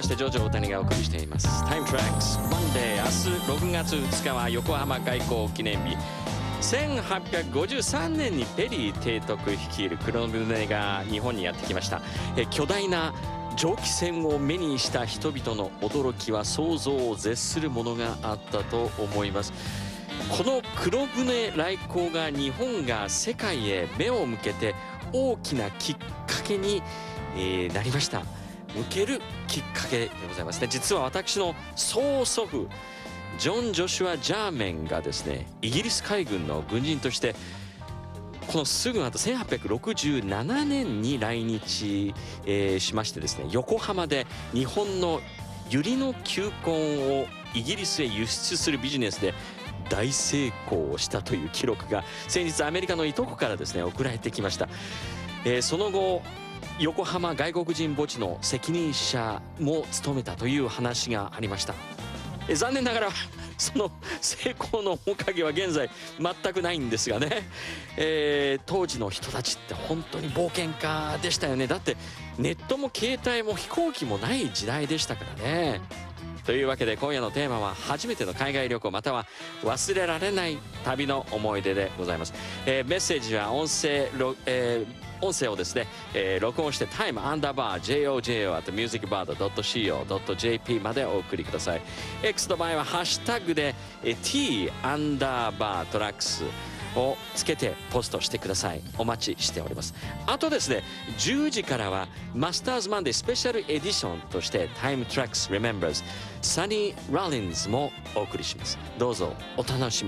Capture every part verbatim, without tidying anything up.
してジョジョ大谷がお送りしていますタイムトラックスマンデー。明日ろくがつふつかは横浜開港記念日。せんはっぴゃくごじゅうさんねんにペリー提督率いる黒船が日本にやってきました。え巨大な蒸気船を目にした人々の驚きは想像を絶するものがあったと思います。この黒船来航が日本が世界へ目を向けて大きなきっかけに、えー、なりました。向けるきっかけでございますね。実は私の曽祖父ジョン・ジョシュア・ジャーメンがですね、イギリス海軍の軍人としてこのすぐ後せんはっぴゃくろくじゅうななねんに来日、えー、しましてですね、横浜で日本のユリの球根をイギリスへ輸出するビジネスで大成功をしたという記録が先日アメリカのいとこからですね送られてきました。えー、その後横浜外国人墓地の責任者も務めたという話がありました。えー、残念ながらその成功の面影は現在全くないんですがね、えー、当時の人たちって本当に冒険家でしたよね。だってネットも携帯も飛行機もない時代でしたからね。というわけで今夜のテーマは初めての海外旅行または忘れられない旅の思い出でございます。えー、メッセージは音声、えー音声をですね、えー、録音してタイムアンダーバー ジェイオージェイオー at ミュージックバード ドットシーオー ドット ジェーピー までお送りください。 X の場合はハッシュタグで、えー、T アンダーバートラックスをつけてポストしてください。お待ちしております。あとですねじゅうじからはマスターズマンデースペシャルエディションとしてタイムトラックス Remembers サニー・ロリンズもお送りします。どうぞお楽しみ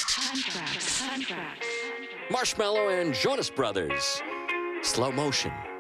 に。Marshmallow and Jonas Brothers Slow Motion